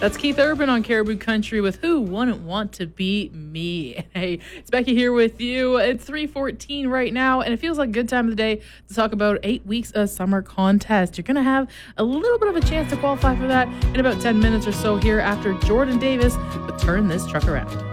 That's Keith Urban on Caribou Country with Who Wouldn't Want to Be Me. Hey, it's Becky here with you. It's 3:14 right now, and it feels like a good time of the day to talk about 8 weeks of summer contest. You're going to have a little bit of a chance to qualify for that in about 10 minutes or so here after Jordan Davis. But turn this truck around.